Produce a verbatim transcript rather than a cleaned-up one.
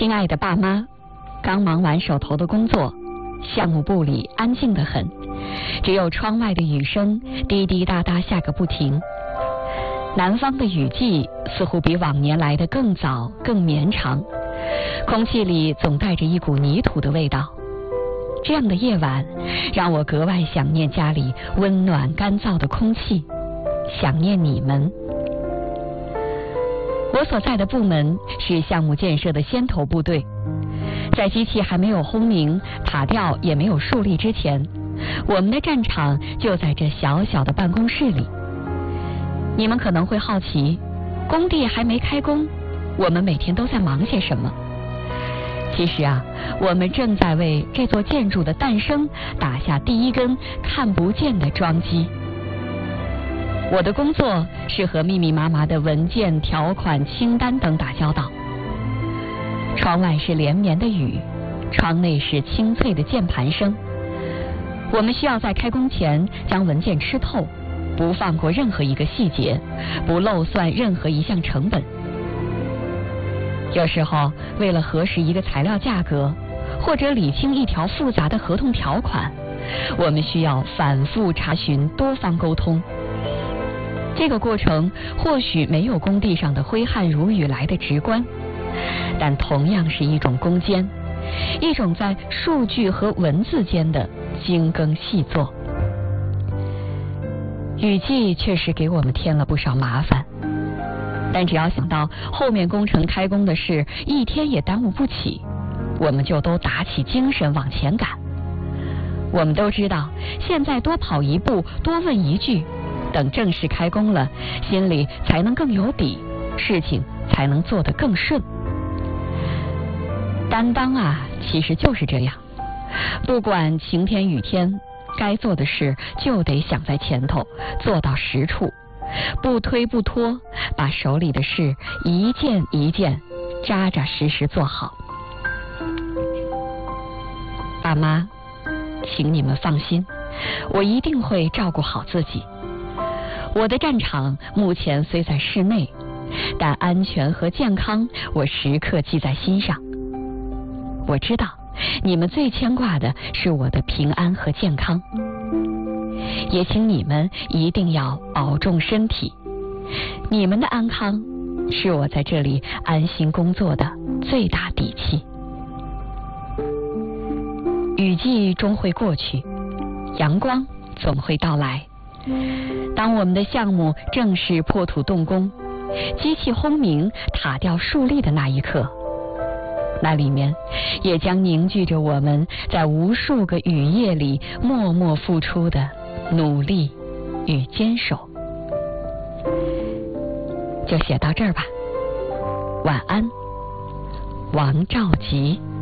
亲爱的爸妈，刚忙完手头的工作，项目部里安静得很，只有窗外的雨声滴滴答答下个不停。南方的雨季似乎比往年来得更早更绵长，空气里总带着一股泥土的味道。这样的夜晚让我格外想念家里温暖干燥的空气，想念你们。我所在的部门是项目建设的先头部队，在机器还没有轰鸣，塔吊也没有竖立之前，我们的战场就在这小小的办公室里。你们可能会好奇，工地还没开工，我们每天都在忙些什么？其实啊，我们正在为这座建筑的诞生打下第一根看不见的桩基。我的工作是和密密麻麻的文件、条款、清单等打交道。窗外是连绵的雨，窗内是清脆的键盘声。我们需要在开工前将文件吃透，不放过任何一个细节，不漏算任何一项成本。有时候，为了核实一个材料价格，或者理清一条复杂的合同条款，我们需要反复查询，多方沟通。这个过程或许没有工地上的挥汗如雨来的直观，但同样是一种攻坚，一种在数据和文字间的精耕细作。雨季确实给我们添了不少麻烦，但只要想到后面工程开工的事一天也耽误不起，我们就都打起精神往前赶。我们都知道，现在多跑一步，多问一句，等正式开工了，心里才能更有底，事情才能做得更顺。担当啊，其实就是这样，不管晴天雨天，该做的事就得想在前头，做到实处，不推不拖，把手里的事一件一件扎扎实实做好。爸妈，请你们放心，我一定会照顾好自己。我的战场目前虽在室内，但安全和健康我时刻记在心上。我知道你们最牵挂的是我的平安和健康，也请你们一定要保重身体。你们的安康是我在这里安心工作的最大底气。雨季终会过去，阳光总会到来。当我们的项目正式破土动工，机器轰鸣，塔吊竖立的那一刻，那里面也将凝聚着我们在无数个雨夜里默默付出的努力与坚守。就写到这儿吧，晚安，王兆吉。